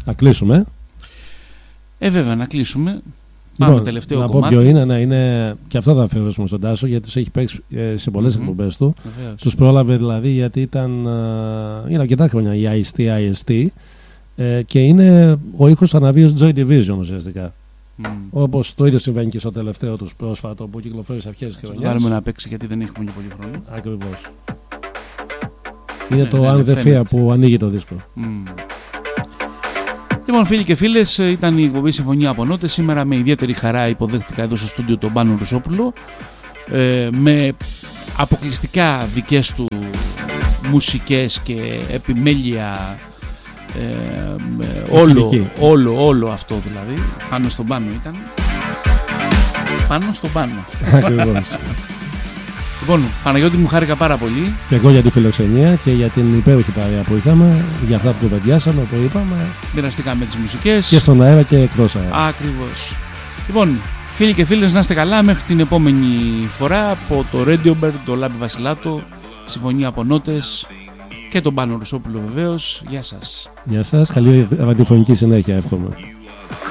Να κλείσουμε. Βέβαια, να κλείσουμε. Πάμε τελευταίο να κομμάτι. πω ποιο είναι, είναι και αυτό θα αφιερώσουμε στον Τάσο, γιατί τους έχει παίξει σε πολλές εκπομπές του. Τους πρόλαβε δηλαδή, γιατί είναι αρκετά χρόνια η IST και είναι ο ήχος αναβίωση Joy Division ουσιαστικά. Όπως το ίδιο συμβαίνει και στο τελευταίο τους πρόσφατο που κυκλοφόρησε αρχές της χρονιάς. Βάλουμε να παίξει, γιατί δεν έχουμε και πολύ χρόνο. Ακριβώς. Είναι το Αν The Fear που ανοίγει το δίσκο. Λοιπόν, φίλοι και φίλες, ήταν η εκπομπή Συμφωνία από Νότες. Σήμερα με ιδιαίτερη χαρά υποδέχτηκα εδώ στο στούντιο τον Πάνο Ρουσόπουλο, με αποκλειστικά δικές του μουσικές και επιμέλεια, όλο αυτό δηλαδή. Πάνω στον Πάνο ήταν. Πάνω στον Πάνο. Ακριβώς. Λοιπόν, Παναγιώτη, μου χάρηκα πάρα πολύ. Και εγώ για τη φιλοξενία και για την υπέροχη παρέα που είχαμε, για αυτά που κουβεντιάσαμε, που είπαμε. Μοιραστήκαμε τις μουσικές. Και στον αέρα και εκτός αέρα. Ακριβώς. Λοιπόν, φίλοι και φίλες, να είστε καλά μέχρι την επόμενη φορά από το Radio Bird, το Λάμπη Βασιλάτο, Συμφωνία από Νότες και τον Πάνο Ρουσόπουλο βεβαίως. Γεια σας. Γεια σας, καλή ραδιοφωνική συνέχεια εύχομαι.